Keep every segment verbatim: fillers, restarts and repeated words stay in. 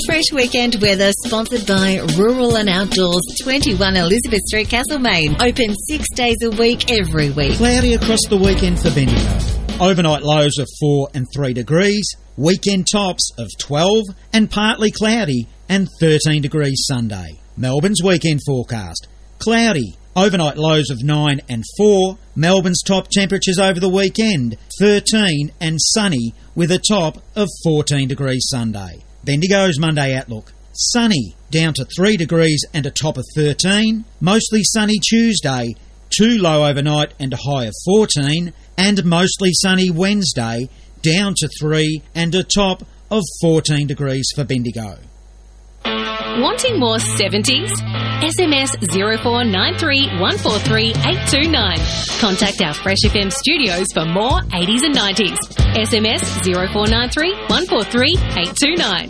Fresh weekend weather sponsored by Rural and Outdoors, twenty-one Elizabeth Street, Castlemaine. Open six days a week, every week. Cloudy across the weekend for Bendigo. Overnight lows of four and three degrees. Weekend tops of twelve and partly cloudy and thirteen degrees Sunday. Melbourne's weekend forecast. Cloudy. Overnight lows of nine and four. Melbourne's top temperatures over the weekend, thirteen and sunny with a top of fourteen degrees Sunday. Bendigo's Monday outlook. Sunny, down to three degrees and a top of thirteen. Mostly sunny Tuesday, too low overnight and a high of fourteen. And mostly sunny Wednesday, down to three and a top of fourteen degrees for Bendigo. Wanting more seventies? S M S zero four nine three one four three eight two nine. Contact our Fresh F M studios for more eighties and nineties. S M S zero four nine three one four three eight two nine.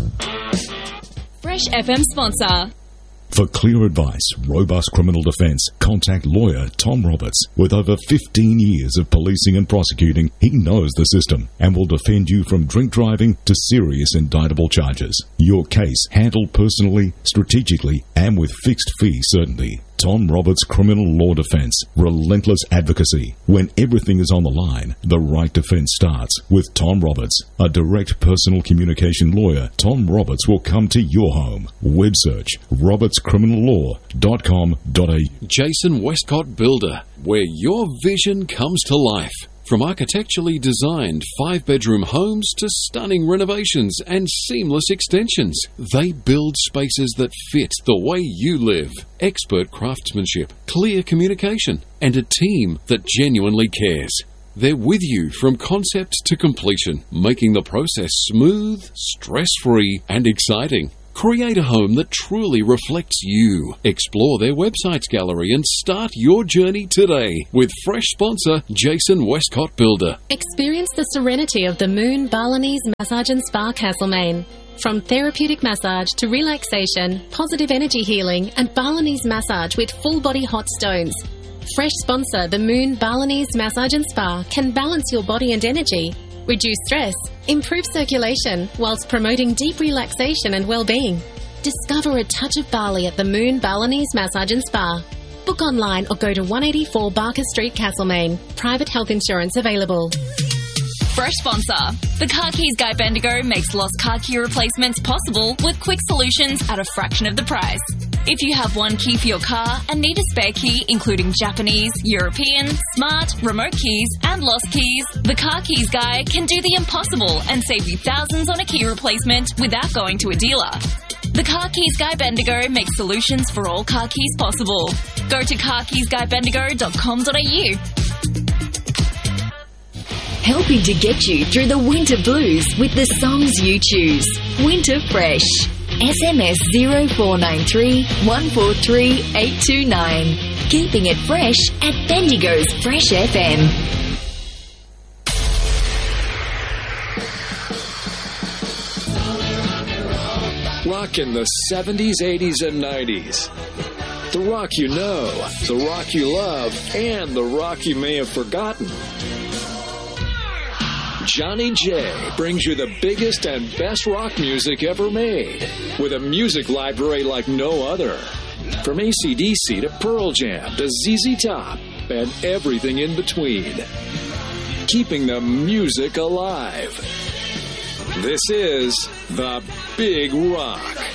Fresh F M sponsor. For clear advice, robust criminal defence, contact lawyer Tom Roberts. With over fifteen years of policing and prosecuting, he knows the system and will defend you from drink driving to serious indictable charges. Your case handled personally, strategically, and with fixed fee certainty. Tom Roberts Criminal Law Defence. Relentless advocacy. When everything is on the line, the right defence starts with Tom Roberts. A direct personal communication lawyer, Tom Roberts will come to your home. Web search roberts criminal law dot com dot a u. Jason Westcott Builder, where your vision comes to life. From architecturally designed five-bedroom homes to stunning renovations and seamless extensions, they build spaces that fit the way you live. Expert craftsmanship, clear communication, and a team that genuinely cares. They're with you from concept to completion, making the process smooth, stress-free, and exciting. Create a home that truly reflects you. Explore their website's gallery and start your journey today with fresh sponsor Jason Westcott Builder. Experience the serenity of the Moon Balinese Massage and Spa, Castlemaine. From therapeutic massage to relaxation, positive energy healing, and Balinese massage with full-body hot stones. Fresh sponsor the Moon Balinese Massage and Spa can balance your body and energy, reduce stress, improve circulation, whilst promoting deep relaxation and well-being. Discover a touch of Bali at the Moon Balinese Massage and Spa. Book online or go to one eighty-four Barker Street, Castlemaine. Private health insurance available. Fresh sponsor. The Car Keys Guy Bendigo makes lost car key replacements possible with quick solutions at a fraction of the price. If you have one key for your car and need a spare key, including Japanese, European, smart, remote keys, and lost keys, the Car Keys Guy can do the impossible and save you thousands on a key replacement without going to a dealer. The Car Keys Guy Bendigo makes solutions for all car keys possible. Go to car keys guy bendigo dot com dot a u. Helping to get you through the winter blues with the songs you choose. Winter Fresh. S M S zero four nine three one four three eight two nine. Keeping it fresh at Bendigo's Fresh F M. Rock in the seventies, eighties, and nineties. The rock you know, the rock you love, and the rock you may have forgotten. Johnny J brings you the biggest and best rock music ever made, with a music library like no other. From A C D C to Pearl Jam to Z Z Top and everything in between. Keeping the music alive. This is The Big Rock.